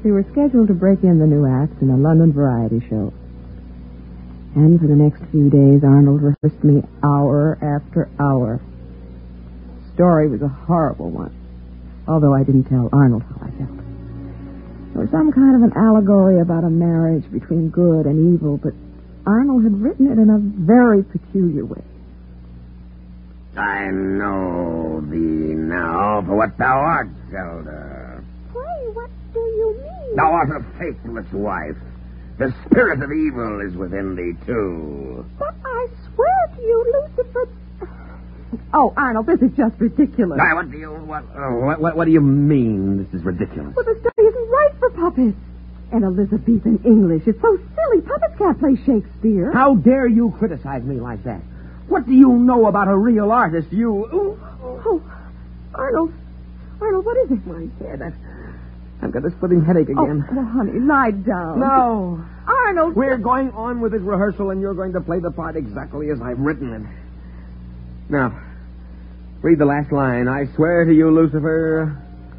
We were scheduled to break in the new act in a London variety show. And for the next few days, Arnold rehearsed me hour after hour. The story was a horrible one, although I didn't tell Arnold how I felt. It was some kind of an allegory about a marriage between good and evil, but Arnold had written it in a very peculiar way. I know thee now for what thou art, Zelda. Pray, what do you mean? Thou art a faithless wife. The spirit of evil is within thee, too. But I swear to you, Lucifer... Oh, Arnold, this is just ridiculous. Now, what do you mean this is ridiculous? Well, the story isn't right for puppets. And Elizabethan English. It's so silly. Puppets can't play Shakespeare. How dare you criticize me like that? What do you know about a real artist, you... Oh, Arnold. Arnold, what is it? My head. I've got a splitting headache again. Oh, well, honey, lie down. No. Arnold. We're going on with this rehearsal, and you're going to play the part exactly as I've written it. Now, read the last line. I swear to you, Lucifer,